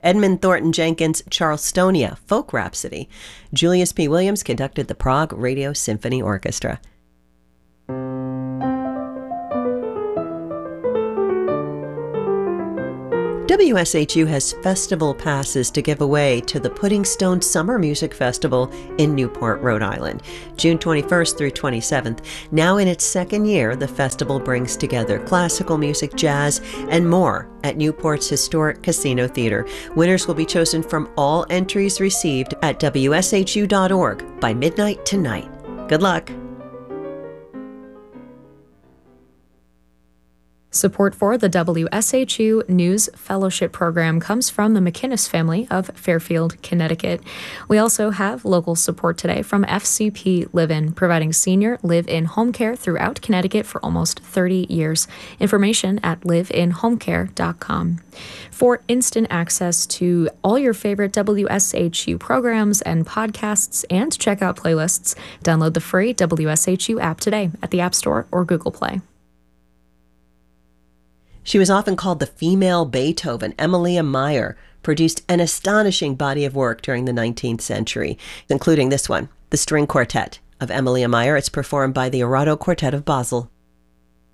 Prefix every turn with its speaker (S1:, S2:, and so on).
S1: Edmund Thornton Jenkins' Charlestonia Folk Rhapsody. Julius P. Williams conducted the Prague Radio Symphony Orchestra. WSHU has festival passes to give away to the Pudding Stone Summer Music Festival in Newport, Rhode Island, June 21st through 27th. Now in its second year, the festival brings together classical music, jazz, and more at Newport's historic Casino Theater. Winners will be chosen from all entries received at WSHU.org by midnight tonight. Good luck.
S2: Support for the WSHU News Fellowship Program comes from the McInnes family of Fairfield, Connecticut. We also have local support today from FCP Live-In, providing senior live-in home care throughout Connecticut for almost 30 years. Information at liveinhomecare.com. For instant access to all your favorite WSHU programs and podcasts and check out playlists, download the free WSHU app today at the App Store or Google Play.
S1: She was often called the female Beethoven. Emilia Meyer produced an astonishing body of work during the 19th century, including this one, the String Quartet of Emilia Meyer. It's performed by the Arado Quartet of Basel.